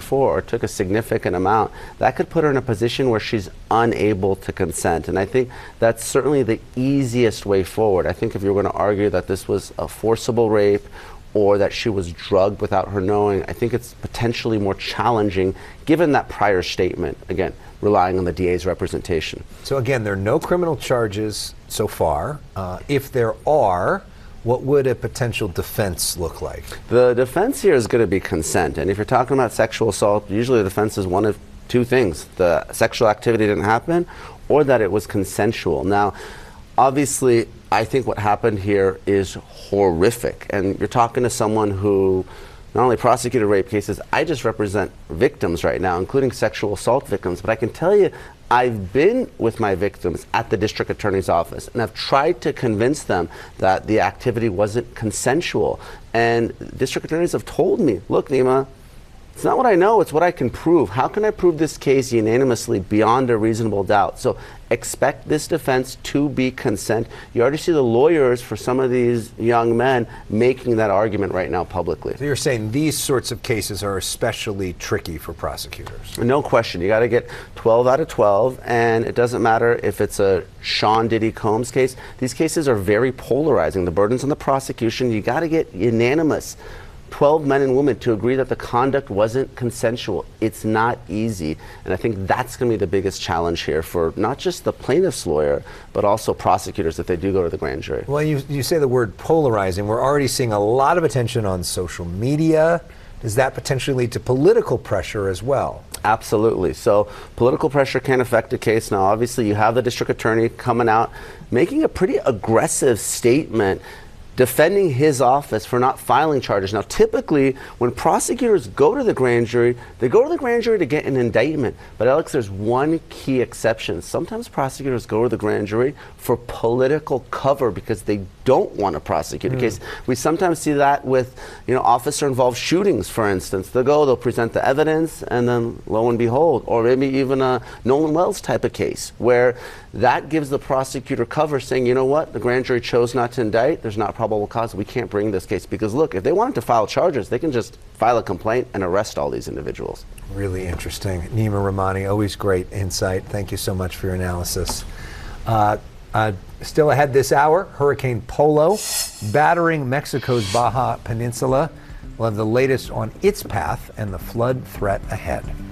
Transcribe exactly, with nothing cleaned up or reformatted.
before or took a significant amount, that could put her in a position where she's unable to consent. And I think that's certainly the easiest way forward. I think if you're going to argue that this was a forcible rape or that she was drugged without her knowing, I think it's potentially more challenging given that prior statement, again, relying on the D A's representation. So again, there are no criminal charges so far. Uh, if there are, what would a potential defense look like? The defense here is going to be consent. And if you're talking about sexual assault, usually the defense is one of two things. The sexual activity didn't happen or that it was consensual. Now, obviously, I think what happened here is horrific. And you're talking to someone who not only prosecuted rape cases, I just represent victims right now, including sexual assault victims. But I can tell you, I've been with my victims at the district attorney's office, and I've tried to convince them that the activity wasn't consensual. And district attorneys have told me, look, Nima, it's not what I know, it's what I can prove. How can I prove this case unanimously beyond a reasonable doubt? So expect this defense to be consent. You already see the lawyers for some of these young men making that argument right now publicly. So you're saying these sorts of cases are especially tricky for prosecutors? No question. You got to get twelve out of twelve, and it doesn't matter if it's a Sean Diddy Combs case. These cases are very polarizing. The burden's on the prosecution. You got to get unanimous twelve men and women to agree that the conduct wasn't consensual. It's not easy, and I think that's going to be the biggest challenge here for not just the plaintiff's lawyer, but also prosecutors if they do go to the grand jury. Well, you, you say the word polarizing. We're already seeing a lot of attention on social media. Does that potentially lead to political pressure as well? Absolutely. So political pressure can affect a case. Now, obviously, you have the district attorney coming out, making a pretty aggressive statement defending his office for not filing charges. Now, typically, when prosecutors go to the grand jury, they go to the grand jury to get an indictment. But Alex, there's one key exception. Sometimes prosecutors go to the grand jury for political cover because they don't want to prosecute mm. a case. We sometimes see that with, you know, officer-involved shootings, for instance. They'll go, they'll present the evidence, and then lo and behold, or maybe even a Nolan Wells type of case, where that gives the prosecutor cover saying, you know what, the grand jury chose not to indict, there's not probable cause, we can't bring this case. Because look, if they wanted to file charges, they can just file a complaint and arrest all these individuals. Really interesting. Nima Rahmani, always great insight. Thank you so much for your analysis. Uh, uh, still ahead this hour, Hurricane Polo battering Mexico's Baja Peninsula. We'll have the latest on its path and the flood threat ahead.